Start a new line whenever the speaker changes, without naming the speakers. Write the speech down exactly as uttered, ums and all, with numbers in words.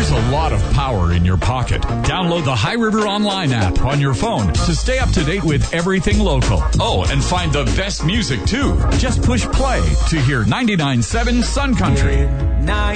There's a lot of power in your pocket. Download the High River Online app on your phone to stay up to date with everything local. Oh, and find the best music, too. Just push play to hear ninety-nine point seven Sun Country.